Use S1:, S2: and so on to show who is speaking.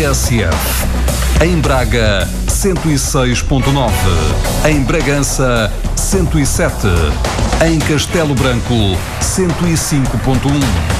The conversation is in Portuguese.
S1: TSF. Em Braga, 106.9. Em Bragança, 107. Em Castelo Branco, 105.1.